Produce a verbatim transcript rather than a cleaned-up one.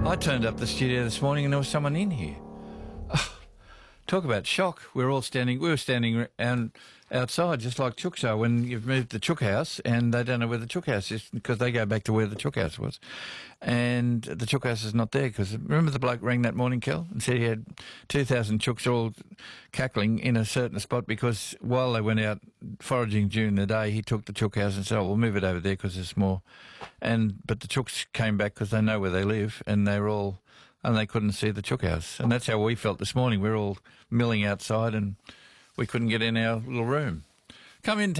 I turned up the studio this morning and there was someone in here. Talk about shock. We were all standing, we were standing and outside just like chooks are when you've moved the chook house and they don't know where the chook house is because they go back to where the chook house was. And the chook house is not there because remember the bloke rang that morning, Kel, and said he had two thousand chooks all cackling in a certain spot because while they went out foraging during the day, he took the chook house and said, oh, we'll move it over there because there's more. And, but the chooks came back because they know where they live and they're all, and they couldn't see the chook house. And that's how we felt this morning. We were all milling outside and we couldn't get in our little room. Come in.